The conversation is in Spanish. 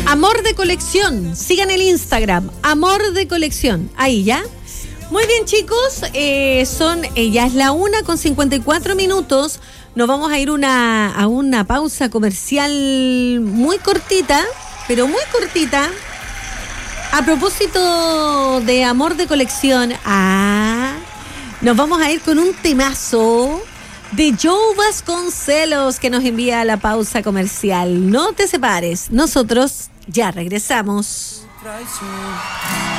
Amor de Colección. Sigan el Instagram, Amor de Colección. Ahí ya. Muy bien, chicos. Ya es la 1:54. Nos vamos a ir a una pausa comercial muy cortita, pero muy cortita. A propósito de Amor de Colección, nos vamos a ir con un temazo de Joe Vasconcelos que nos envía a la pausa comercial. No te separes, nosotros ya regresamos.